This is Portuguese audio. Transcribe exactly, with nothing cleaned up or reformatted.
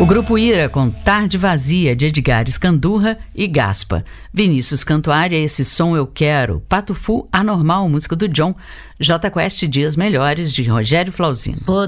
O Grupo Ira com Tarde Vazia, de Edgar Escandurra e Gaspa. Vinícius Cantuária, Esse Som Eu Quero. Pato Fu, Anormal, música do John. J Quest, Dias Melhores, de Rogério Flauzino.